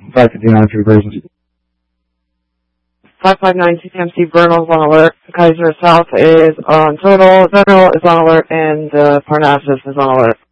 559 for versions. 559 TCMC Vernal's on alert. Kaiser South is on total. Vernal is on alert, and Parnassus is on alert.